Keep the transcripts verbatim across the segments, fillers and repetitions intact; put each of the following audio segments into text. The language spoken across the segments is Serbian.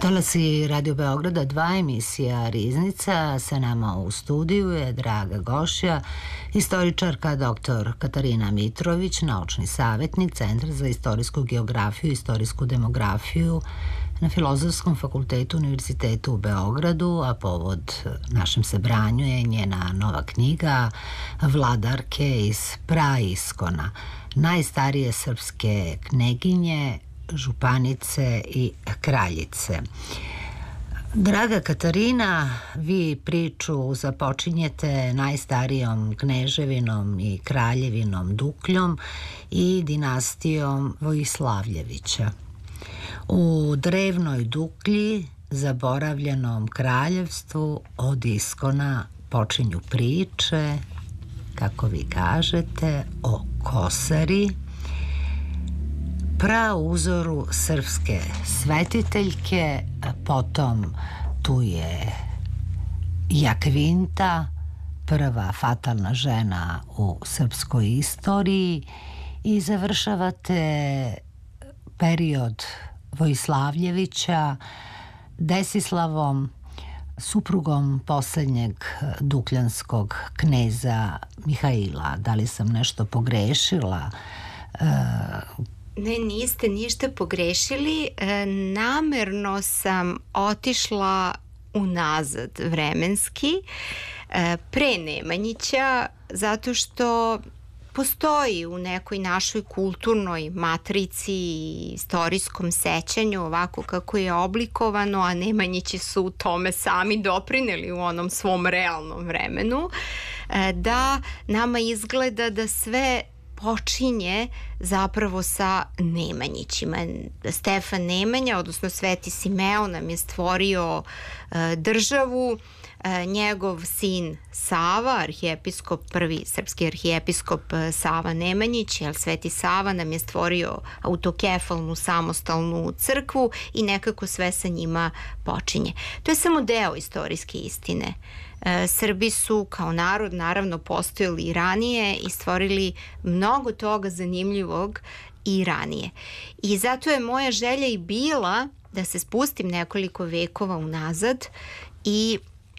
Talasi Radio Beograda, dva emisija Riznica. Sa nama u studiju je draga gošća, istoričarka doktor Katarina Mitrović, naučni savjetnik Centra za istorijsku geografiju i istorijsku demografiju na Filozofskom fakultetu Univerzitetu u Beogradu, a povod našem sabranju je njena nova knjiga Vladarke iz Praiskona, najstarije srpske kneginje, županice i kraljice. Draga Katarina, vi priču započinjete najstarijom kneževinom i kraljevinom Dukljom i dinastijom Vojislavljevića. U drevnoj Duklji, zaboravljenom kraljevstvu, od iskona počinju priče, kako vi kažete, o Kosari, prauzoru srpske svetiteljke, potom tu je Jakvinta, prva fatalna žena u srpskoj istoriji, i završavate period Vojislavljevića Desislavom, suprugom poslednjeg dukljanskog kneza Mihaila. Da li sam nešto pogrešila? Ne, niste ništa pogrešili. E, namerno sam otišla unazad vremenski, e, pre Nemanjića, zato što postoji u nekoj našoj kulturnoj matrici i istorijskom sećanju ovako kako je oblikovano, a Nemanjići su tome sami doprineli u onom svom realnom vremenu, e, da nama izgleda da sve počinje zapravo sa Nemanjićima. Stefan Nemanja, odnosno Sveti Simeon, nam je stvorio e, državu. E, njegov sin Sava, arhijepiskop, prvi srpski arhijepiskop Sava Nemanjić, jel, Sveti Sava nam je stvorio autokefalnu samostalnu crkvu i nekako sve sa njima počinje. To je samo deo istorijske istine. Srbi su kao narod naravno postojali i ranije i stvorili mnogo toga zanimljivog i ranije. I zato je moja želja i bila da se spustim nekoliko vekova unazad i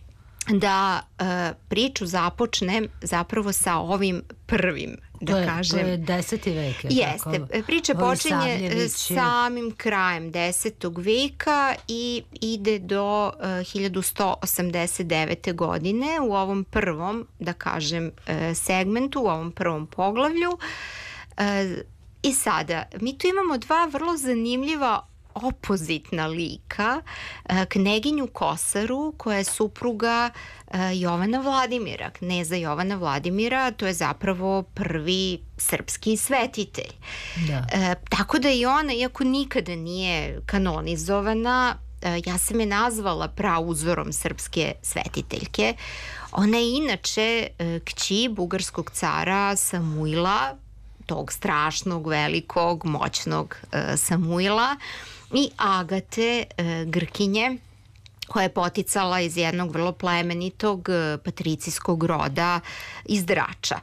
da uh, priču započnem zapravo sa ovim prvim, da to je, kažem. To je deseti vek, je Jeste, tako? priča počinje samim krajem desetog veka i ide do uh, hiljadu sto osamdeset devete. godine u ovom prvom, da kažem, uh, segmentu, u ovom prvom poglavlju. Uh, I sada, mi tu imamo dva vrlo zanimljiva opozitna lika, kneginju Kosaru, koja je supruga Jovana Vladimira, kneza Jovana Vladimira, to je zapravo prvi srpski svetitelj. Da. E, tako da i ona, iako nikada nije kanonizovana, ja sam je nazvala prauzorom srpske svetiteljke. Ona je inače kći bugarskog cara Samuila, tog strašnog, velikog, moćnog Samuila, i Agate, Grkinje, koja je poticala iz jednog vrlo plemenitog patricijskog roda iz Drača.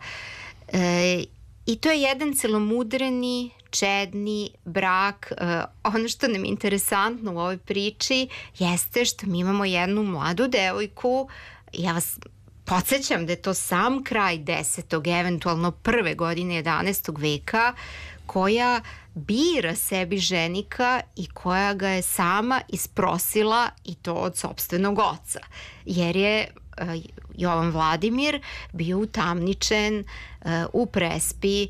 E, I to je jedan celomudreni, čedni brak. E, ono što nam je interesantno u ovoj priči jeste što mi imamo jednu mladu devojku, ja vas podsjećam da je to sam kraj desetog, eventualno prve godine jedanaestog veka, koja bira sebi ženika i koja ga je sama isprosila, i to od sopstvenog oca, jer je uh, Jovan Vladimir bio utamničen uh, u prespi,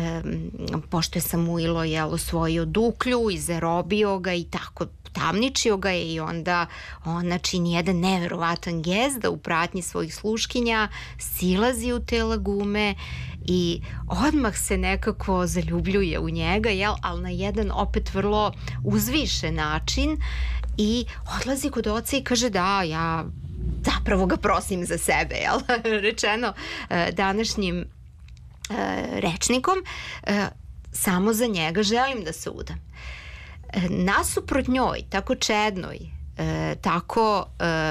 um, pošto je Samuilo jel, osvojio Duklju i zarobio ga i tako tamničio ga je, i onda ona čini jedan neverovatan gest da u pratnji svojih sluškinja silazi u te lagume i odmah se nekako zaljubljuje u njega, jel, ali na jedan opet vrlo uzvišen način, i odlazi kod oca i kaže da, ja zapravo ga prosim za sebe, jel, rečeno današnjim rečnikom, samo za njega želim da se udam. Nasuprot njoj, tako čednoj, tako